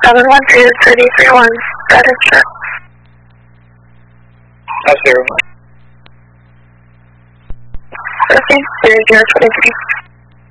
712-3331, that is true. That's 0. Okay, 0-0-23.